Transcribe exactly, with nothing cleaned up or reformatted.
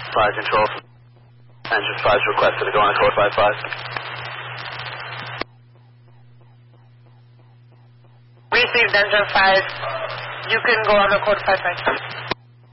Fire control. Engine five requested to go on a code five five. Received engine five. You can go on the code five five.